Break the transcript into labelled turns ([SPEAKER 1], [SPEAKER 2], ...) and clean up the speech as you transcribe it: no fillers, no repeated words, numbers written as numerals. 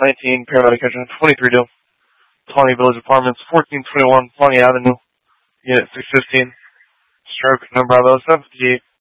[SPEAKER 1] 19, paramedic engine 23 due. Pawnee Village Apartments, 1421 Pawnee Avenue, Unit 615. Stroke, no Bravo, 758.